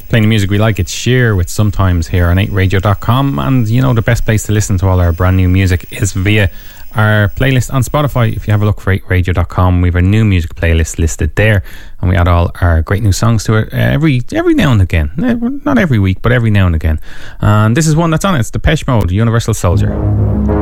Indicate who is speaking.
Speaker 1: Playing the music we like, it's Sheer with Sometimes here on 8radio.com. And you know, the best place to listen to all our brand new music is via our playlist on Spotify. If you have a look for 8radio.com, we have a new music playlist listed there, and we add all our great new songs to it every now and again. Not every week, but every now and again. And this is one that's on it. It's Depeche Mode, Universal Soldier.